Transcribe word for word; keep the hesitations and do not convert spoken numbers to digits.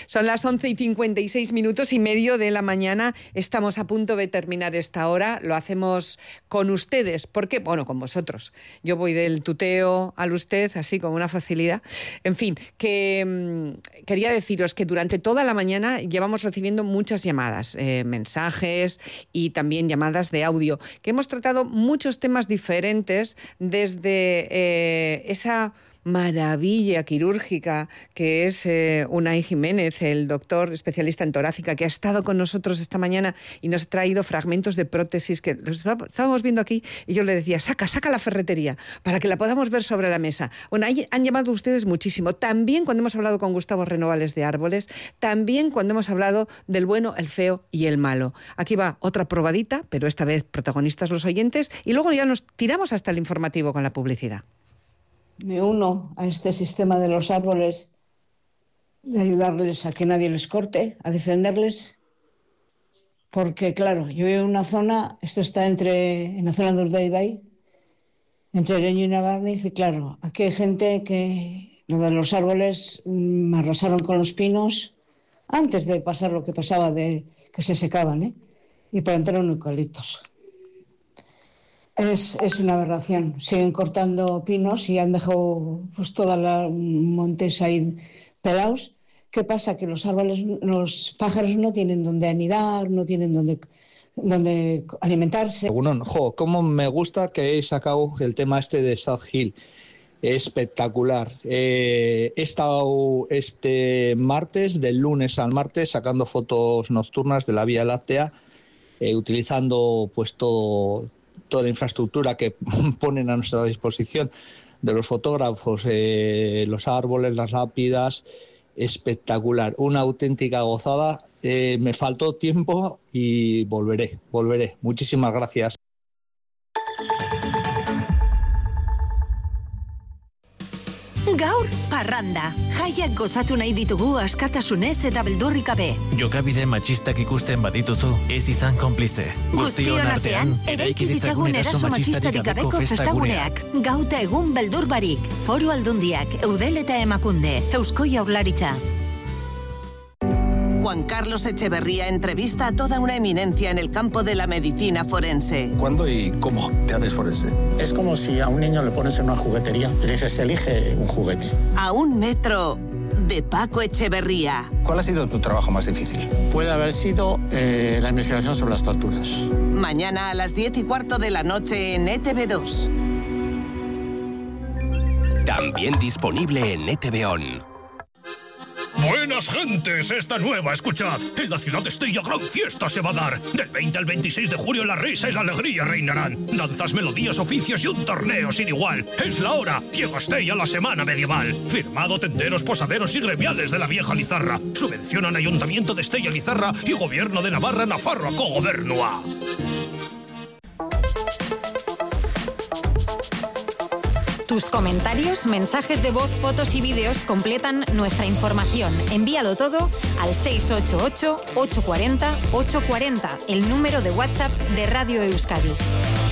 Son las once y cincuenta y seis minutos y medio de la mañana. Estamos a punto de terminar esta hora. Lo hacemos con ustedes. ¿Por qué? Bueno, con vosotros. Yo voy del tuteo al usted, así con una facilidad. En fin, que mmm, quería deciros que durante toda la mañana llevamos recibiendo muchas llamadas, eh, mensajes y también llamadas de audio, que hemos tratado muchos temas diferentes desde eh, esa maravilla quirúrgica que es eh, Unai Jiménez, el doctor especialista en torácica, que ha estado con nosotros esta mañana y nos ha traído fragmentos de prótesis que los estábamos viendo aquí y yo le decía, saca, saca la ferretería para que la podamos ver sobre la mesa. Bueno, ahí han llamado ustedes muchísimo. También cuando hemos hablado con Gustavo Renovales de Árboles, también cuando hemos hablado del bueno, el feo y el malo. Aquí va otra probadita, pero esta vez protagonistas los oyentes, y luego ya nos tiramos hasta el informativo con la publicidad. Me uno a este sistema de los árboles, de ayudarles a que nadie les corte, a defenderles, porque claro, yo vivo en una zona, esto está entre, en la zona de Urdaibai, entre Ereño y Navarniz, y claro, aquí hay gente que lo de los árboles me arrasaron con los pinos antes de pasar lo que pasaba, de que se secaban, ¿eh? Y plantaron eucaliptos. Es, es una aberración. Siguen cortando pinos y han dejado pues todos los montes ahí pelados. ¿Qué pasa? Que los árboles, los pájaros no tienen donde anidar, no tienen donde, donde alimentarse. Bueno, jo, cómo me gusta que hayáis sacado el tema este de South Hill. Espectacular. Eh, he estado este martes, del lunes al martes, sacando fotos nocturnas de la Vía Láctea, eh, utilizando pues todo... toda la infraestructura que ponen a nuestra disposición de los fotógrafos, eh, los árboles, las lápidas, espectacular, una auténtica gozada. Eh, me faltó tiempo y volveré, volveré. Muchísimas gracias. Gaur, parranda. Jaiak gozatu nahi ditugu askatasunez eta beldurrik gabe. Jokabide matxistak ikusten badituzu, ez izan konplize. Guztion artean, eraiki ditzagun eraso matxistarik gabeko festaguneak. Gauta egun beldur barik. Foru Aldundiak, Eudel eta Emakunde, Eusko Jaurlaritza. Juan Carlos Echeverría entrevista a toda una eminencia en el campo de la medicina forense. ¿Cuándo y cómo te haces forense? Es como si a un niño le pones en una juguetería y le dices, elige un juguete. A un metro de Paco Echeverría. ¿Cuál ha sido tu trabajo más difícil? Puede haber sido eh, la investigación sobre las torturas. Mañana a las diez y cuarto de la noche en E T V dos. También disponible en E T V On. Buenas gentes, esta nueva, escuchad. En la ciudad de Estella gran fiesta se va a dar. Del veinte al veintiséis de julio la risa y la alegría reinarán. Danzas, melodías, oficios y un torneo sin igual. Es la hora. Llega Estella la semana medieval. Firmado tenderos, posaderos y gremiales de la vieja Lizarra. Subvencionan Ayuntamiento de Estella Lizarra y Gobierno de Navarra Nafarroako Gobernua. Tus comentarios, mensajes de voz, fotos y vídeos completan nuestra información. Envíalo todo al seis ocho ocho, ocho cuatro cero, ocho cuatro cero, el número de WhatsApp de Radio Euskadi.